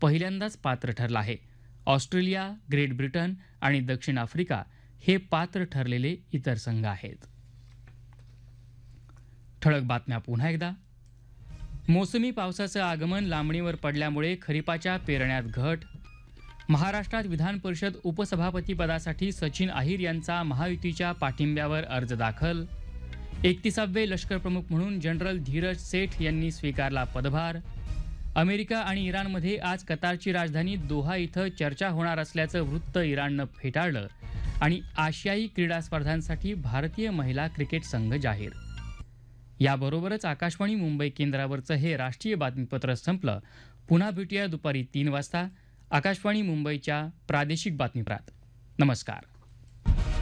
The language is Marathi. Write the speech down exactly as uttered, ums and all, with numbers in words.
पहिल्यांदाच पात्र ठरला आहे. ऑस्ट्रेलिया, ग्रेट ब्रिटन आणि दक्षिण आफ्रिका हे पात्र ठरलेले इतर संघ आहेत. ठळक बातम्या पुन्हा एकदा. मोसमी पावसाचं आगमन लांबणीवर पडल्यामुळे खरीपाच्या पेरण्यात घट. महाराष्ट्रात विधान परिषद उपसभापतीपदासाठी सचिन अहिर यांचा महायुतीच्या पाठिंब्यावर अर्ज दाखल. एकतीसावे लष्कर प्रमुख म्हणून जनरल धीरज सेठ यांनी स्वीकारला पदभार. अमेरिका आणि इराणमध्ये आज कतारची राजधानी दोहा इथं चर्चा होणार असल्याचं वृत्त इराणनं फेटाळलं. आणि आशियाई क्रीडा स्पर्धांसाठी भारतीय महिला क्रिकेट संघ जाहीर. याबरोबरच आकाशवाणी मुंबई केंद्रावरचं हे राष्ट्रीय बातमीपत्र संपलं. पुन्हा भेटूया दुपारी तीन वाजता आकाशवाणी मुंबईच्या प्रादेशिक बातमीपत्रात. नमस्कार.